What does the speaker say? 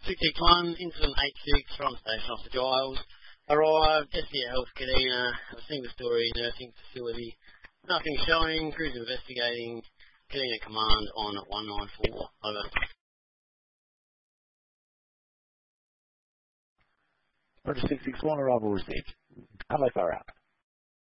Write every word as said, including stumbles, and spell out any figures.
six six one, incident eight six from Station Officer Giles. Arrived, S V Health Kadina, a single story nursing facility. Nothing showing, crews investigating. Kadina Command on one nine four. Over. Roger six six one, arrival received. Adelaide far out.